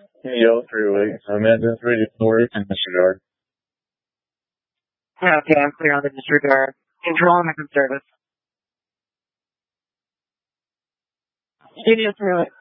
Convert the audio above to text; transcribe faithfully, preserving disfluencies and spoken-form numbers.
Yo, three weeks. I'm at this ready to work in disregard. Okay, I'm clear on the disregard. Control on the service. Studio through it.